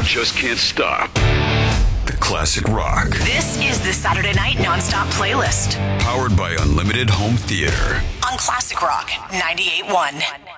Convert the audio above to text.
just can't stop. The classic rock. This is the Saturday Night Nonstop Playlist. Powered by Unlimited Home Theater. On Classic Rock 98.1.